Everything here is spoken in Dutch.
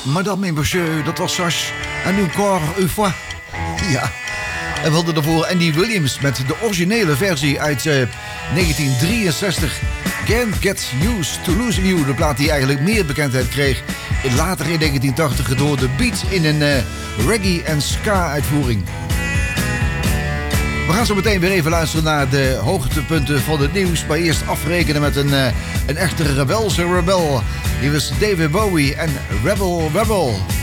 Madame et Monsieur, dat was Sash. En encore une fois. Ja. En we hadden daarvoor Andy Williams met de originele versie uit 1963. Can't Get Used to Losing You. De plaat die eigenlijk meer bekendheid kreeg later in 1980 door de beat in een reggae en ska uitvoering. We gaan zo meteen weer even luisteren naar de hoogtepunten van het nieuws. Maar eerst afrekenen met een echte rebelse rebel. Hier was David Bowie en Rebel Rebel.